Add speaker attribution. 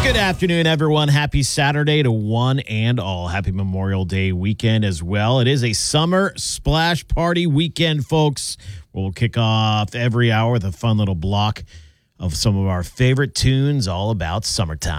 Speaker 1: Good afternoon, everyone. Happy Saturday to one and all. Happy Memorial Day weekend as well. It is a summer splash party weekend, folks. We'll kick off every hour with a fun little block of some of our favorite tunes all about summertime.